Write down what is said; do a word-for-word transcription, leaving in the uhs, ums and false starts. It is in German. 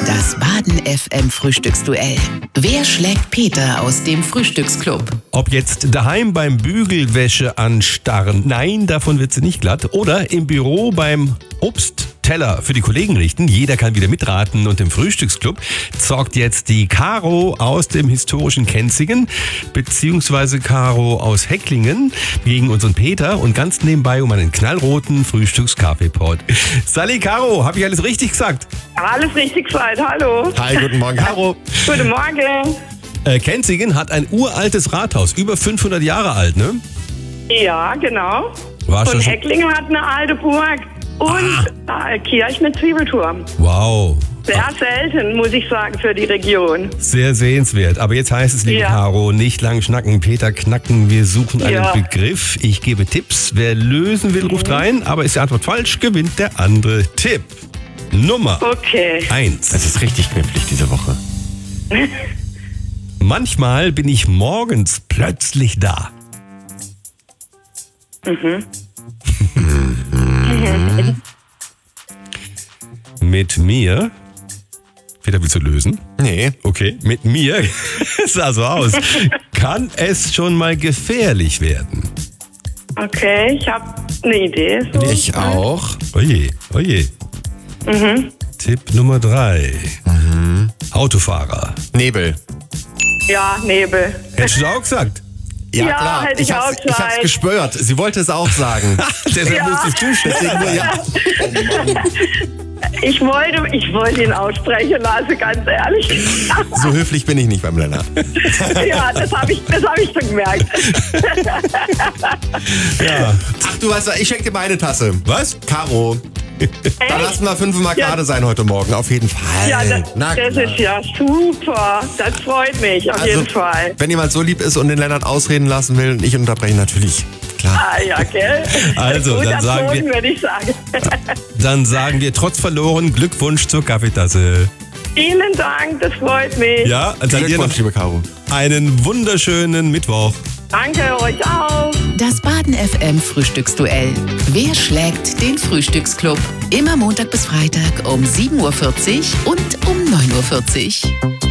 Das Baden F M Frühstücksduell. Wer schlägt Peter aus dem Frühstücksclub? Ob jetzt daheim beim Bügelwäsche anstarren, nein, davon wird sie nicht glatt. Oder im Büro beim Obstteller für die Kollegen richten. Jeder kann wieder mitraten und im Frühstücksclub zockt jetzt die Caro aus dem historischen Kenzingen beziehungsweise Caro aus Hecklingen gegen unseren Peter und ganz nebenbei um einen knallroten Frühstückskaffeepot. Sally, Caro, habe ich alles richtig gesagt? Alles richtig gesagt, hallo. Hi, guten Morgen, Caro. Guten Morgen. Äh, Kenzingen hat ein uraltes Rathaus, über fünfhundert Jahre alt, ne? Ja, genau. War schon Und schon- Hecklingen hat eine alte Burg und äh, Kirch mit Zwiebelturm. Wow. Sehr selten, muss ich sagen, für die Region. Sehr sehenswert. Aber jetzt heißt es, liebe Ja. Caro, nicht lang schnacken, Peter knacken. Wir suchen einen Ja. Begriff. Ich gebe Tipps. Wer lösen will, ruft rein. Aber ist die Antwort falsch, gewinnt der andere. Tipp Nummer Okay. eins. Es ist richtig knifflig diese Woche. Manchmal bin ich morgens plötzlich da. Mit mir. Peter, willst du lösen? Nee. Okay, mit mir, es sah so aus, kann es schon mal gefährlich werden. Okay, ich habe eine Idee. So. Ich auch. Oje, oje. Tipp Nummer drei. Autofahrer. Nebel. Ja, Nebel. Hättest du auch gesagt? Ja, Ja, klar. hätte ich hab's, auch ich hab's gesagt. gespürt. Sie wollte es auch sagen. Deshalb Ja. musstest du schnell. Deswegen, ja. Ich wollte, ich wollte ihn aussprechen lassen, ganz ehrlich. So höflich bin ich nicht beim Lennart. Ja, das habe ich, das hab ich schon gemerkt. Ja. Ach, du weißt was, ich schenke dir meine Tasse. Was? Caro. Dann lassen wir fünfmal Ja. gerade sein heute Morgen, auf jeden Fall. Ja, das, Na das klar. ist ja super. Das freut mich auf jeden Fall. Wenn jemand so lieb ist und den Lennart ausreden lassen will, nicht unterbrechen, natürlich. Klar. Ah ja, gell? Also, Gut dann sagen erzogen, wir- würde ich sagen. Dann sagen wir trotz verloren Glückwunsch zur Kaffeetasse. Vielen Dank, das freut mich. Ja, dann dir noch Glückwunsch, liebe Caro. einen wunderschönen Mittwoch. Danke euch auch. Das Baden F M Frühstücksduell. Wer schlägt den Frühstücksclub? Immer Montag bis Freitag um sieben Uhr vierzig und um neun Uhr vierzig.